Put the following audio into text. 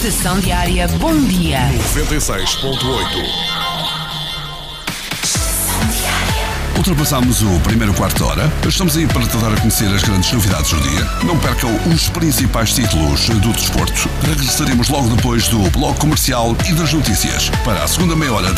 Estação Diária Bom Dia. 96.8. Ultrapassámos o primeiro quarto de hora. Estamos aí para te dar a conhecer as grandes novidades do dia. Não percam os principais títulos do desporto. Regressaremos logo depois do bloco comercial e das notícias. Para a segunda meia hora